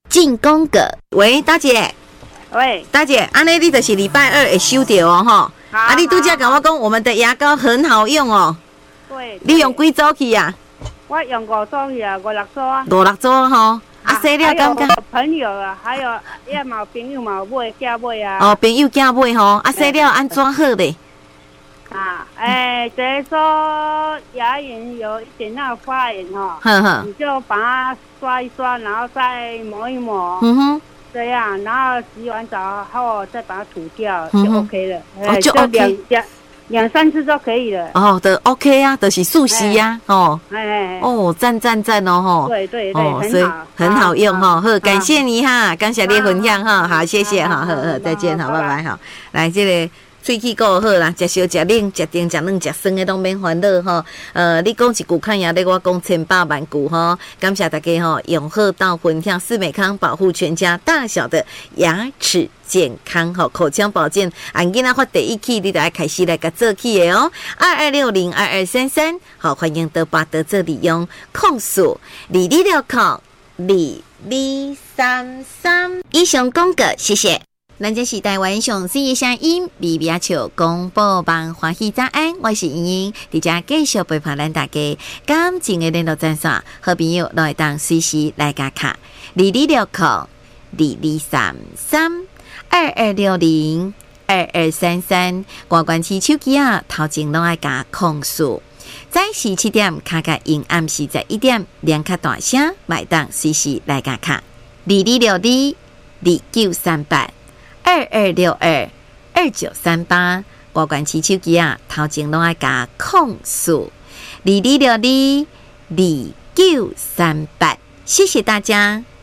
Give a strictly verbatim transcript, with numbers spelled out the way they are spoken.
进攻个，喂，大姐， 喂， 大姐，安尼你就是礼拜二会收到哦，吼。啊，你拄则跟我讲，我们的牙膏很好用哦。 对。 你用几组去啊？ 我用五组去啊，五六组啊。 五六组吼。啊，洗了感觉。 朋友啊，还有也嘛朋友嘛买嫁买啊。 哦，朋友嫁买吼，啊，洗了安怎好咧？ 啊，哎，就是说牙龈有一点那个发炎哈， 呵呵， 你就把它刷一刷，然后再磨一磨， 嗯哼， 这样，然后洗完澡后再把它吐掉， 嗯、 就 OK 了。 哦，就 OK， 两两两三次就可以了。 哦，的 OK 啊，就是速洗呀，哦， 哎， 哦，赞赞赞哦，吼， 对对对， 哦， 很好， 很好用哈，好，感谢你哈，感谢你分享哈，好，谢谢哈，好好，再见，好，拜拜哈，来这个。喙齿够好啦，食烧食冷食甜食软食酸的拢免烦恼吼。呃，你讲一句看牙的，我讲千百万句吼。感谢大家吼，永贺到分享四美康保护全家大小的牙齿健康吼，口腔保健。按囡仔发第一期，你就要开始来甲做起的哦。二二六零二二三三，好，欢迎德巴德这里用控诉李李六控李李三三。以上讲个，谢谢。咱这是台湾上新的声音，美美笑广播网欢喜早安，我是莹莹，伫遮继续陪伴咱大家。感情的联络专线，好朋友来当随时来加卡，二二六零二二三三二二六零二二三三，关关起手机啊，头前拢爱加控诉。早时七点卡卡因暗时在一点，连卡大声，买当随时来加卡，二二六二二九三八。二二六二二九三八，我管起手机啊，头前拢爱加控诉二二六二二九三八，谢谢大家。